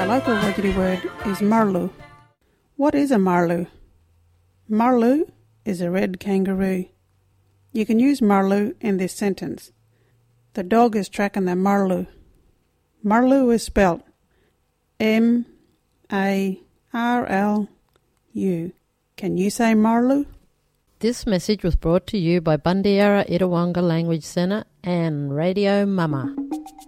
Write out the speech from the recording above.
local Wiggity word is marlu. What is a marlu? Marlu is a red kangaroo. You can use marlu in this sentence. The dog is tracking the marlu. Marlu is spelt M-A-R-L-U. Can you say marlu? This message was brought to you by Bundiera Itawanga Language Centre and Radio Mama.